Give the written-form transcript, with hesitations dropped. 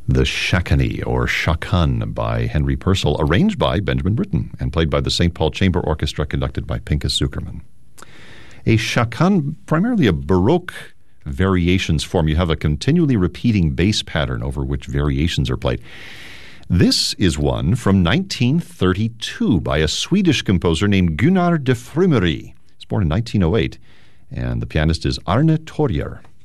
The Shakani, or Shakan, by Henry Purcell, arranged by Benjamin Britten and played by the St. Paul Chamber Orchestra, conducted by Pinchas Zukerman. A Shakan, primarily a Baroque variations form. You have a continually repeating bass pattern over which variations are played. This is one from 1932 by a Swedish composer named Gunnar de Frumery. He was born in 1908, and the pianist is Arne Torjer.